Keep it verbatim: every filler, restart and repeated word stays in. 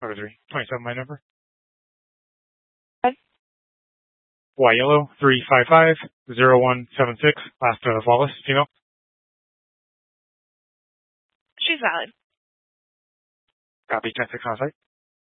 Over three. twenty-seven, my number. Okay. Y yellow, three five five, zero one seven six. Last uh, flawless, female. She's valid. Copy, ten six on site.